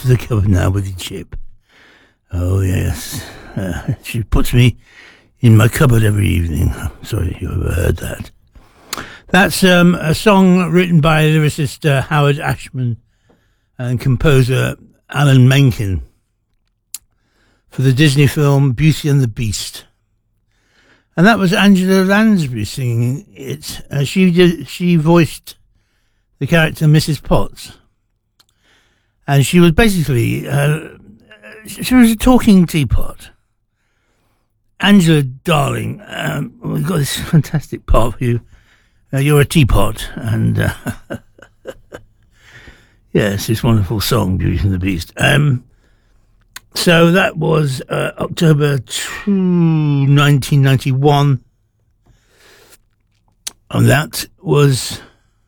to the cupboard now with your chip. Oh, yes. She puts me in my cupboard every evening. I'm sorry if you ever heard that. That's a song written by lyricist Howard Ashman and composer Alan Menken for the Disney film Beauty and the Beast. And that was Angela Lansbury singing it. She voiced the character Mrs. Potts. And she was basically, she was a talking teapot. Angela, darling, we've got this fantastic part for you. You're a teapot. And yes, this wonderful song, Beauty and the Beast. So that was October 2, 1991. And that was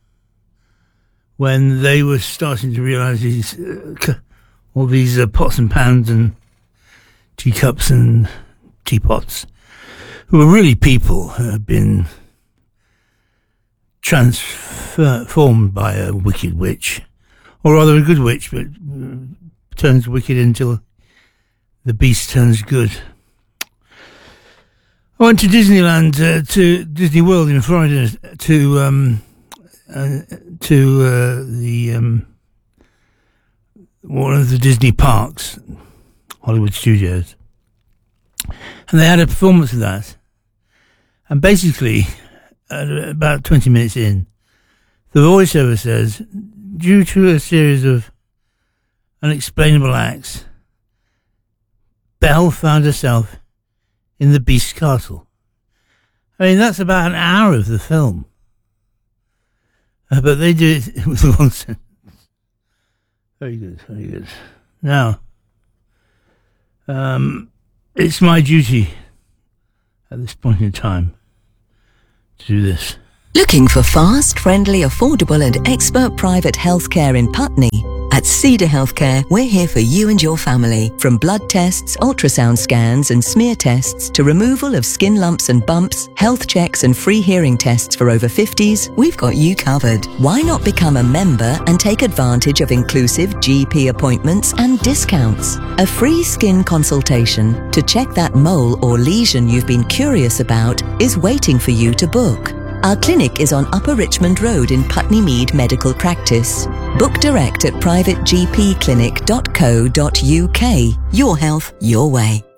when they were starting to realise all these pots and pans and teacups and teapots, who were really people who had been transformed by a wicked witch, or rather a good witch, but turns wicked until the beast turns good. I went to Disneyland, to Disney World in Florida, to one of the Disney parks, Hollywood Studios, and they had a performance of that. And basically, about 20 minutes in, the voiceover says, due to a series of unexplainable acts, Belle found herself in the Beast's castle. I mean, that's about an hour of the film. But they do it with a long sentence. Very good, very good. Now, it's my duty at this point in time to do this. Looking for fast, friendly, affordable and expert private healthcare in Putney? At Cedar Healthcare, we're here for you and your family. From blood tests, ultrasound scans and smear tests to removal of skin lumps and bumps, health checks and free hearing tests for over 50s, we've got you covered. Why not become a member and take advantage of inclusive GP appointments and discounts? A free skin consultation to check that mole or lesion you've been curious about is waiting for you to book. Our clinic is on Upper Richmond Road in Putney Mead Medical Practice. Book direct at privategpclinic.co.uk. Your health, your way.